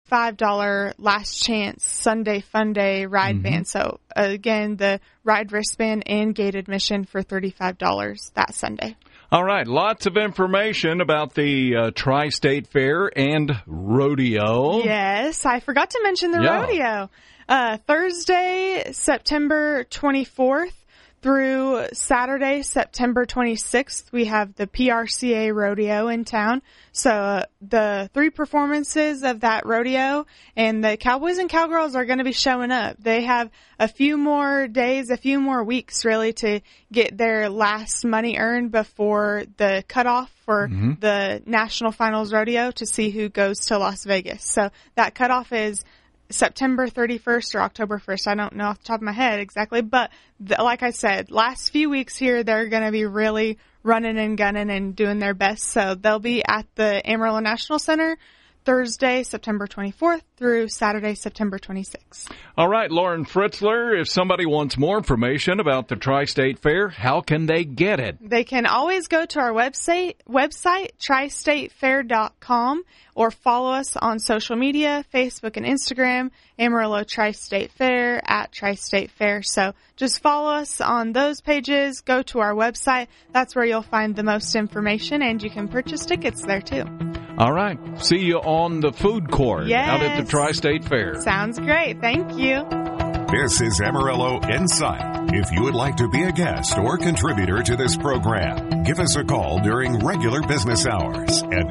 $5 Last Chance Sunday Fun Day ride band. So, again, the ride wristband and gate admission for $35 that Sunday. All right, lots of information about the Tri-State Fair and rodeo. Yes, I forgot to mention the rodeo. Thursday, September 24th through Saturday, September 26th, we have the PRCA rodeo in town. So the 3 performances of that rodeo, and the Cowboys and Cowgirls are going to be showing up. They have a few more days, a few more weeks really to get their last money earned before the cutoff for the National Finals Rodeo to see who goes to Las Vegas. So that cutoff is September 31st or October 1st. I don't know off the top of my head exactly, but like I said, last few weeks here, they're going to be really running and gunning and doing their best. So they'll be at the Amarillo National Center Thursday, September 24th through Saturday, September 26th. All right, Lauren Fritzler, if somebody wants more information about the Tri-State Fair, how can they get it? They can always go to our website tristatefair.com, or follow us on social media, Facebook and Instagram, Amarillo Tri-State Fair, at Tri-State Fair. So just follow us on those pages, go to our website. That's where you'll find the most information, and you can purchase tickets there too. All right. See you on the food court out at the Tri-State Fair. Sounds great. Thank you. This is Amarillo Insight. If you would like to be a guest or contributor to this program, give us a call during regular business hours at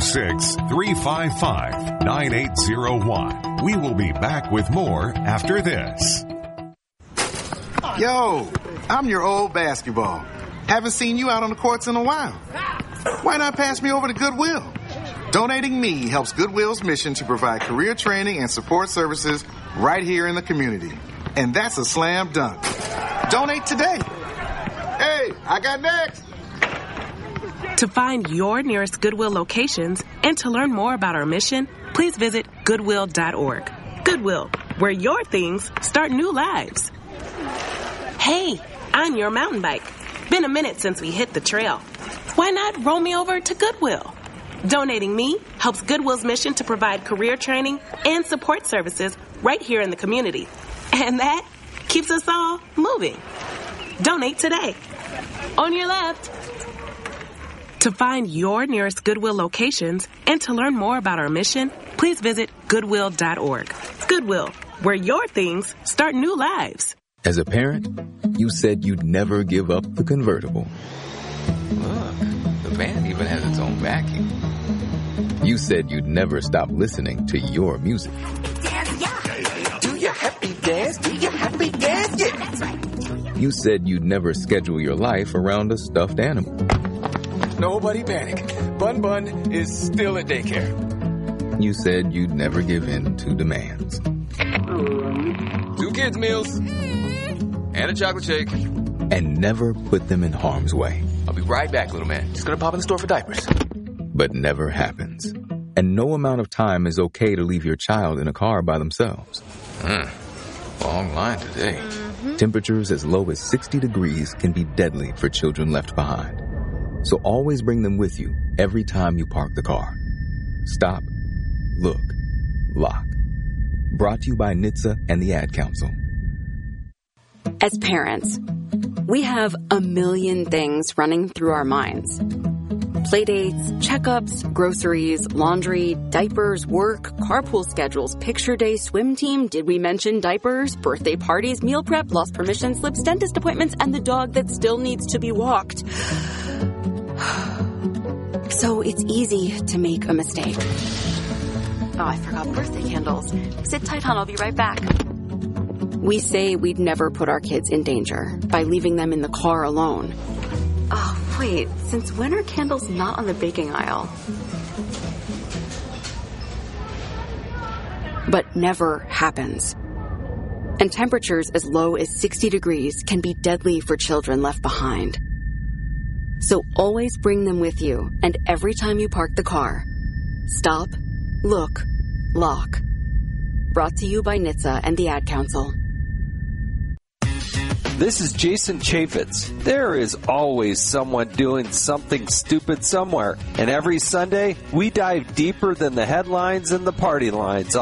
806-355-9801. We will be back with more after this. Yo, I'm your old basketball. Haven't seen you out on the courts in a while. Why not pass me over to Goodwill? Donating Me helps Goodwill's mission to provide career training and support services right here in the community. And that's a slam dunk. Donate today. Hey, I got next. To find your nearest Goodwill locations and to learn more about our mission, please visit Goodwill.org. Goodwill, where your things start new lives. Hey, I'm your mountain bike. Been a minute since we hit the trail. Why not roll me over to Goodwill? Donating Me helps Goodwill's mission to provide career training and support services right here in the community. And that keeps us all moving. Donate today. On your left. To find your nearest Goodwill locations and to learn more about our mission, please visit Goodwill.org. Goodwill, where your things start new lives. As a parent, you said you'd never give up the convertible. Look, the van even has its own vacuum. You said you'd never stop listening to your music. Do your happy dance, do your happy dance, yeah. That's right. You said you'd never schedule your life around a stuffed animal. Nobody panic. Bun Bun is still at daycare. You said you'd never give in to demands. 2 kids' meals. And a chocolate shake. And never put them in harm's way. I'll be right back, little man. Just gonna pop in the store for diapers. But never happens. And no amount of time is okay to leave your child in a car by themselves. Long line today. Temperatures as low as 60 degrees can be deadly for children left behind. So always bring them with you every time you park the car. Stop, look, lock. Brought to you by NHTSA and the Ad Council. As parents, we have a million things running through our minds. Playdates, checkups, groceries, laundry, diapers, work, carpool schedules, picture day, swim team, did we mention diapers, birthday parties, meal prep, lost permission slips, dentist appointments, and the dog that still needs to be walked. So it's easy to make a mistake. Oh, I forgot birthday candles. Sit tight, hon, I'll be right back. We say we'd never put our kids in danger by leaving them in the car alone. Oh, wait, since when are candles not on the baking aisle? But never happens. And temperatures as low as 60 degrees can be deadly for children left behind. So always bring them with you, and every time you park the car, stop, look, lock. Brought to you by NHTSA and the Ad Council. This is Jason Chaffetz. There is always someone doing something stupid somewhere. And every Sunday, we dive deeper than the headlines and the party lines